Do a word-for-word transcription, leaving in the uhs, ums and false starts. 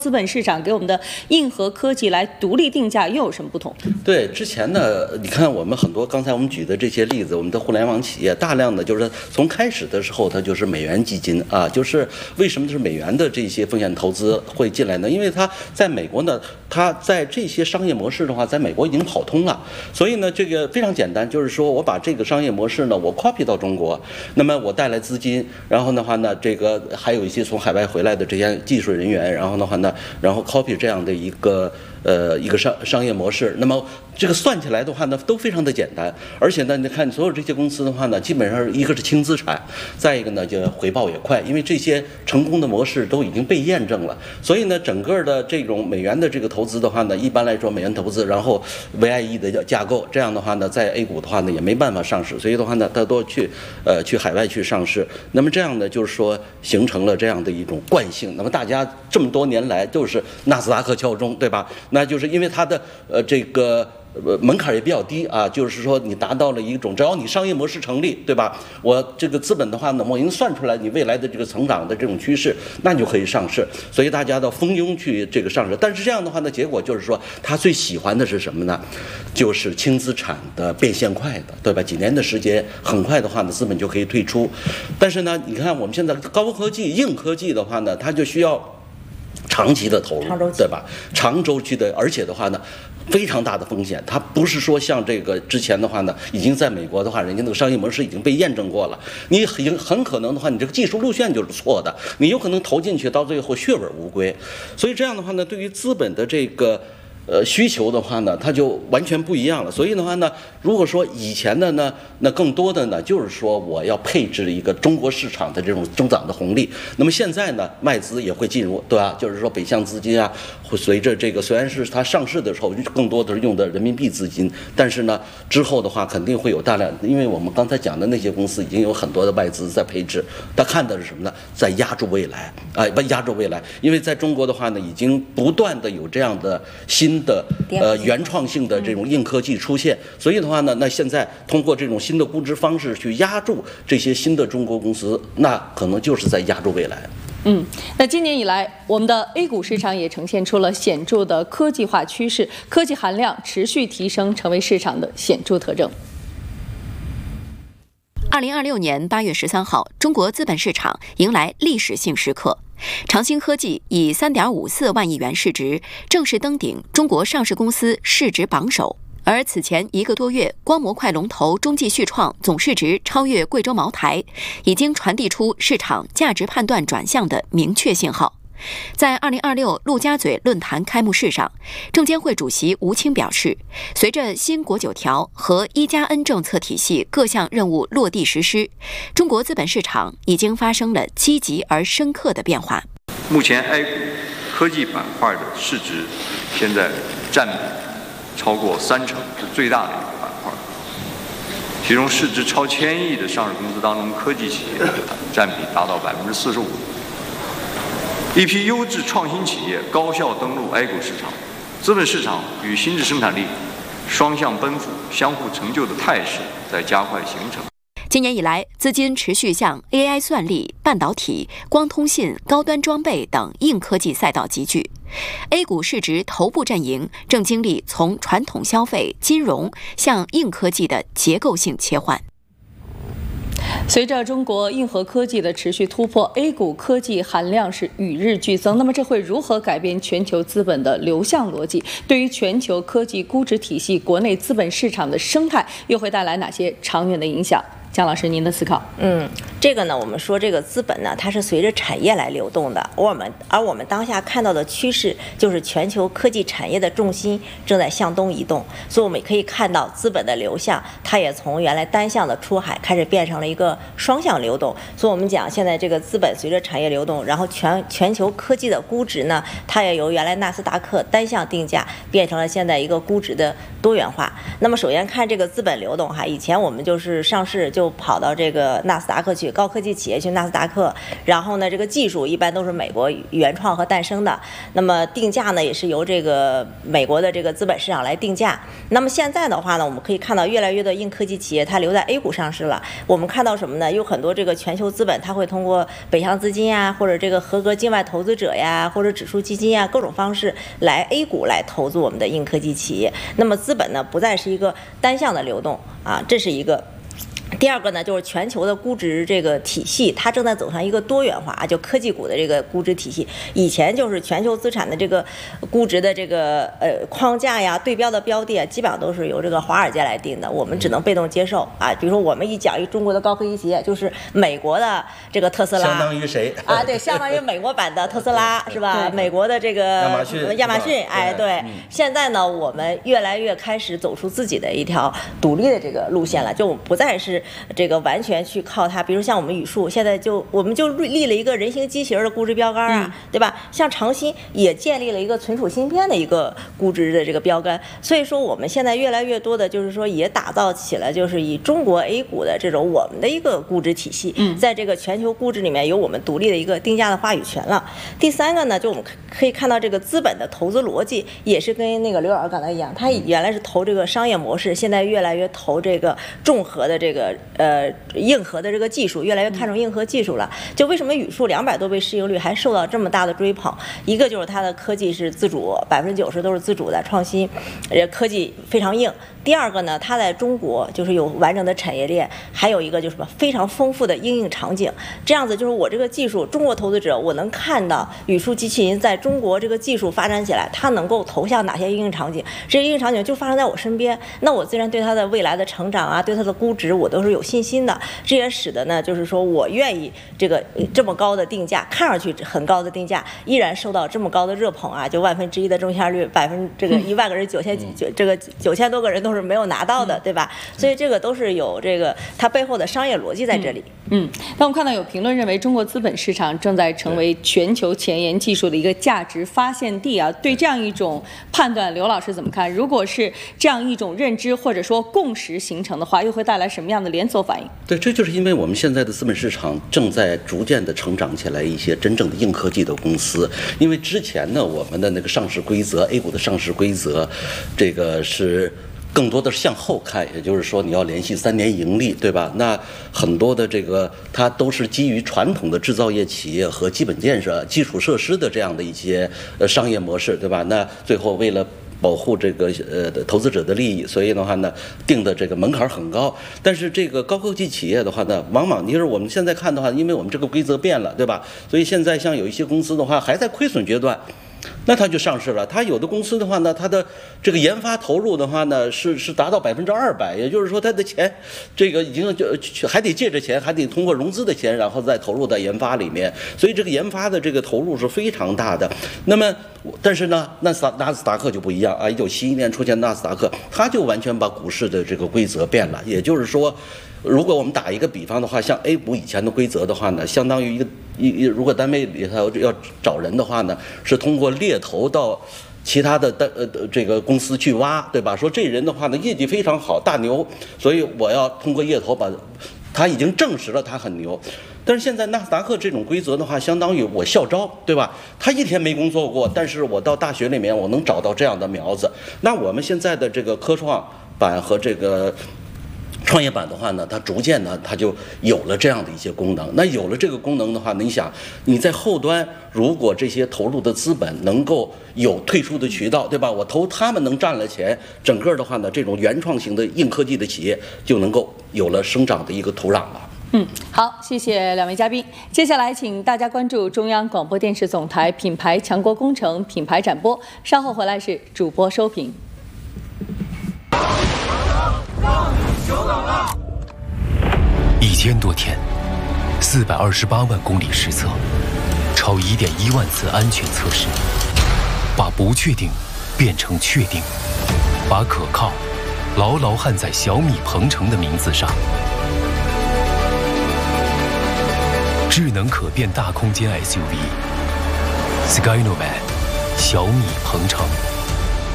资本市场给我们的硬核科技来独立定价又有什么不同？ 对，之前呢，你看我们很多刚才我们举的这些例子，我们的互联网企业大量的就是从开始的时候，它就是美元基金啊，就是为什么是美元的这些风险投资会进来呢？因为它在美国呢，它在这些商业模式的话，在美国已经跑通了，所以呢，这个非常简单，就是说我把这个商业模式呢，我 copy 到中国，那么我带来资金，然后的话呢，这个还有一些从海外回来的这些技术人员，然后的话呢。然后 copy 这样的一个呃一个商商业模式，那么这个算起来的话呢，都非常的简单，而且呢，你看所有这些公司的话呢，基本上一个是轻资产，再一个呢就回报也快，因为这些成功的模式都已经被验证了，所以呢，整个的这种美元的这个投资的话呢，一般来说美元投资，然后 V I E 的架构，这样的话呢，在 A 股的话呢也没办法上市，所以的话呢，它都去呃去海外去上市，那么这样呢，就是说形成了这样的一种惯性，那么大家这么多年来都是纳斯达克敲钟，对吧？那就是因为它的呃这个呃门槛也比较低啊，就是说你达到了一种，只要你商业模式成立，对吧？我这个资本的话呢，我已经算出来你未来的这个成长的这种趋势，那你就可以上市。所以大家都蜂拥去这个上市，但是这样的话呢，结果就是说他最喜欢的是什么呢？就是轻资产的变现快的，对吧？几年的时间，很快的话呢，资本就可以退出。但是呢，你看我们现在高科技、硬科技的话呢，它就需要长期的投入，对吧？长周期的，而且的话呢，非常大的风险。它不是说像这个之前的话呢，已经在美国的话，人家那个商业模式已经被验证过了。你很很可能的话，你这个技术路线就是错的，你有可能投进去，到最后血本无归。所以这样的话呢，对于资本的这个呃需求的话呢，它就完全不一样了。所以的话呢，如果说以前的呢，那更多的呢，就是说我要配置一个中国市场的这种增长的红利。那么现在呢，外资也会进入，对吧？就是说北向资金啊，会随着这个虽然是它上市的时候更多的是用的人民币资金，但是呢，之后的话肯定会有大量，因为我们刚才讲的那些公司已经有很多的外资在配置，它看的是什么呢？在压住未来啊，不压住未来，因为在中国的话呢，已经不断的有这样的新的呃原创性的这种硬科技出现，所以的话呢，那现在通过这种新的估值方式去压住这些新的中国公司，那可能就是在压住未来。 嗯，那今年以来，我们的 A 股市场也呈现出了显著的科技化趋势，科技含量持续提升，成为市场的显著特征。 二零二六年八月十三号，中国资本市场迎来历史性时刻，长兴科技以三点五四万亿元市值正式登顶中国上市公司市值榜首。而此前一个多月，光模块龙头中继续创总市值超越贵州茅台，已经传递出市场价值判断转向的明确信号。在二零二六陆家嘴论坛开幕式上，证监会主席吴清表示，随着新国九条和一加 N 政策体系各项任务落地实施，中国资本市场已经发生了积极而深刻的变化。 目前 A 股科技板块的市值现在占比超过三成，是最大的一个板块。其中市值超千亿的上市公司当中，科技企业占比达到百分之四十五。一批优质创新企业高效登陆 A 股市场，资本市场与新质生产力双向奔赴、相互成就的态势在加快形成。 今年以来，资金持续向 A I 算力、半导体、光通信、高端装备等硬科技赛道集聚。A 股市值头部阵营正经历从传统消费、金融向硬科技的结构性切换。 随着中国硬核科技的持续突破 ，A 股科技含量是与日俱增。那么，这会如何改变全球资本的流向逻辑？对于全球科技估值体系、国内资本市场的生态，又会带来哪些长远的影响？姜老师，您的思考？ 嗯，这个呢，我们说这个资本呢，它是随着产业来流动的。而我们而我们当下看到的趋势，就是全球科技产业的重心正在向东移动。所以我们也可以看到资本的流向，它也从原来单向的出海，开始变成了一个双向流动。所以我们讲，现在这个资本随着产业流动，然后全全球科技的估值呢，它也由原来纳斯达克单向定价，变成了现在一个估值的多元化。那么首先看这个资本流动哈，以前我们就是上市就就跑到这个纳斯达克去，高科技企业去纳斯达克，然后呢，这个技术一般都是美国原创和诞生的。那么定价呢，也是由这个美国的这个资本市场来定价。那么现在的话呢，我们可以看到越来越多硬科技企业它留在 A 股上市了。我们看到什么呢？有很多这个全球资本，它会通过北向资金呀，或者这个合格境外投资者呀，或者指数基金呀，各种方式来 A 股来投资我们的硬科技企业。那么资本呢，不再是一个单向的流动啊，这是一个。第二个呢，就是全球的估值这个体系，它正在走向一个多元化，就科技股的这个估值体系。以前就是全球资产的这个估值的这个呃框架呀、对标的标的啊，基本上都是由这个华尔街来定的，我们只能被动接受啊。比如说我们一讲一中国的高科技企业，就是美国的这个特斯拉， 相当于谁啊？对，相当于美国版的特斯拉是吧？美国的这个亚马逊， 亚马逊，哎，对。嗯、现在呢，我们越来越开始走出自己的一条独立的这个路线了，就不再是这个完全去靠它，比如像我们语数，现在就我们就立了一个人形机器人的估值标杆啊，嗯、对吧？像长鑫也建立了一个存储芯片的一个估值的这个标杆，所以说我们现在越来越多的就是说也打造起了就是以中国 A 股的这种我们的一个估值体系，嗯，在这个全球估值里面有我们独立的一个定价的话语权了。第三个呢，就我们可以看到这个资本的投资逻辑也是跟那个刘老师刚才一样，他原来是投这个商业模式，现在越来越投这个综合的这个呃硬核的这个技术，越来越看重硬核技术了。就为什么语数两百多倍市盈率还受到这么大的追捧？一个就是它的科技是自主，百分之九十都是自主的创新，呃，科技非常硬。第二个呢，它在中国就是有完整的产业链，还有一个就是什么非常丰富的应用场景。这样子就是我这个技术，中国投资者我能看到语数机器人在中国这个技术发展起来，它能够投向哪些应用场景，这些应用场景就发生在我身边，那我自然对它的未来的成长啊，对它的估值我都是有信心的。这也使得呢，就是说我愿意这个这么高的定价，看上去很高的定价，依然受到这么高的热捧啊，就万分之一的中签率，百分这个一万个人九千九这个九千多个人都是没有拿到的，对吧？所以这个都是有这个它背后的商业逻辑在这里。 嗯，那我们看到有评论认为，中国资本市场正在成为全球前沿技术的一个价值发现地啊。对这样一种判断，刘老师怎么看？如果是这样一种认知或者说共识形成的话，又会带来什么样的连锁反应？ 对，这就是因为我们现在的资本市场正在逐渐的成长起来一些真正的硬科技的公司。因为之前呢，我们的那个上市规则 ，A 股的上市规则，这个是更多的是向后看，也就是说你要连续三年盈利，对吧？那很多的这个它都是基于传统的制造业企业和基本建设、基础设施的这样的一些呃商业模式，对吧？那最后为了保护这个呃投资者的利益，所以的话呢，定的这个门槛很高。但是这个高科技企业的话呢，往往就是我们现在看的话，因为我们这个规则变了，对吧？所以现在像有一些公司的话还在亏损阶段，那它就上市了。它有的公司的话呢，它的这个研发投入的话呢，是是达到百分之二百，也就是说它的钱，这个已经就还得借着钱，还得通过融资的钱，然后再投入到研发里面。所以这个研发的这个投入是非常大的。那么，但是呢，纳斯纳斯达克就不一样啊！一九七一年出现纳斯达克，它就完全把股市的这个规则变了。也就是说，如果我们打一个比方的话，像 A 股以前的规则的话呢，相当于一个一如果单位里头要找人的话呢，是通过猎头到其他的单呃这个公司去挖，对吧？说这人的话呢，业绩非常好，大牛，所以我要通过猎头把，他已经证实了他很牛。但是现在纳斯达克这种规则的话，相当于我校招，对吧？他一天没工作过，但是我到大学里面我能找到这样的苗子。那我们现在的这个科创板和这个创业板的话呢，它逐渐呢，它就有了这样的一些功能。那有了这个功能的话，你想你在后端，如果这些投入的资本能够有退出的渠道，对吧？我投他们能赚了钱，整个的话呢，这种原创型的硬科技的企业就能够有了生长的一个土壤了。 嗯，好，谢谢两位嘉宾。接下来，请大家关注中央广播电视总台品牌强国工程品牌展播。稍后回来是主播收评。 一千多天，四百二十八万公里实测，超一点一万次安全测试，把不确定变成确定，把可靠牢牢焊在小米鹏程的名字上。智能可变大空间 S U V Skynomad 小米鹏程。